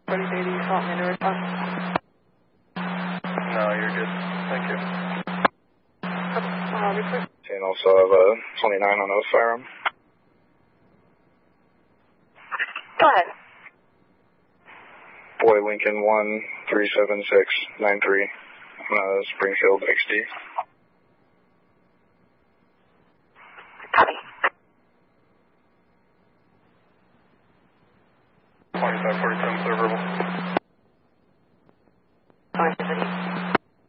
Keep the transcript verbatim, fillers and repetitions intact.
forty eighty, you want me to respond? No, you're good. Thank you. Okay, I'll be quick. And also have a twenty-nine on a firearm. Go ahead. Boy Lincoln one three seven six nine three, uh, Springfield X D. Copy. twenty-five forty-seven server